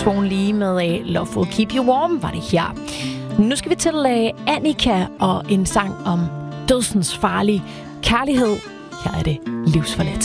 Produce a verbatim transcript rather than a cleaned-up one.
Swan Lee med Love Will Keep You Warm var det her. Nu skal vi til uh, Annika og en sang om dødsens farlige kærlighed. Her er det Livsforladt.